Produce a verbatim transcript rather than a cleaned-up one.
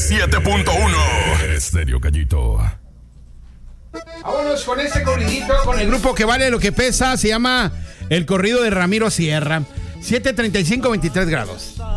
siete punto uno. Estéreo Gallito. Vámonos con ese corridito, con el grupo que vale lo que pesa. Se llama El Corrido de Ramiro Sierra. siete treinta y cinco, veintitrés grados.